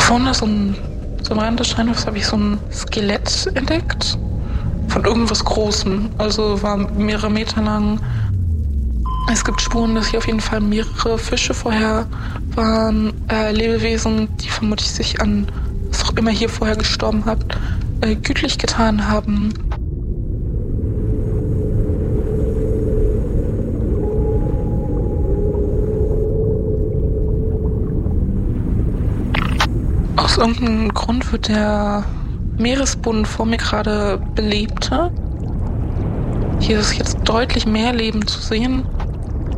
Vorne so am Rand des Steinhofs habe ich so ein Skelett entdeckt. Von irgendwas Großem. Also war mehrere Meter lang. Es gibt Spuren, dass hier auf jeden Fall mehrere Fische vorher waren. Lebewesen, die vermutlich sich an was auch immer hier vorher gestorben hat, gütlich getan haben. Aus irgendeinem Grund wird der Meeresboden vor mir gerade belebter. Hier ist jetzt deutlich mehr Leben zu sehen.